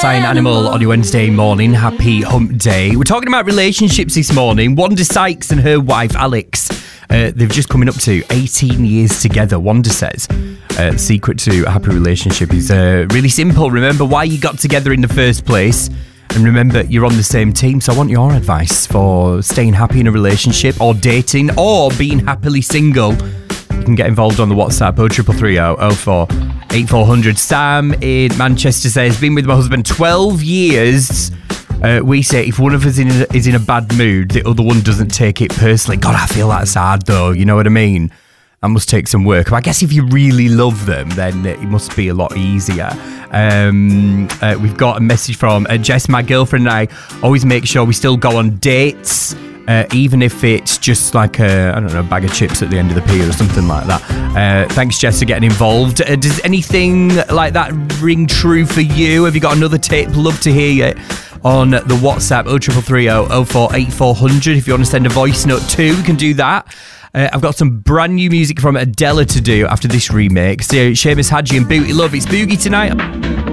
Cyan Animal on your Wednesday morning. Happy hump day. We're talking about relationships this morning. Wanda Sykes and her wife Alex, they've just coming up to 18 years together. Wanda says the secret to a happy relationship is really simple. Remember why you got together in the first place, and remember you're on the same team. So I want your advice for staying happy in a relationship, or dating, or being happily single. You can get involved on the WhatsApp 0330 04 8400. Sam in Manchester says, been with my husband 12 years. We say if one of us is in a bad mood, the other one doesn't take it personally. God, I feel that's hard though, you know what I mean? That must take some work. But I guess if you really love them, then it must be a lot easier. We've got a message from Jess, my girlfriend, and I always make sure we still go on dates. Even if it's just like a bag of chips at the end of the pier or something like that. Thanks, Jess, for getting involved. Does anything like that ring true for you? Have you got another tip? Love to hear it on the WhatsApp 0330 04 8400. If you want to send a voice note too, we can do that. I've got some brand new music from Adele to do after this remix. So Seamus Haji and Booty Love. It's Boogie tonight.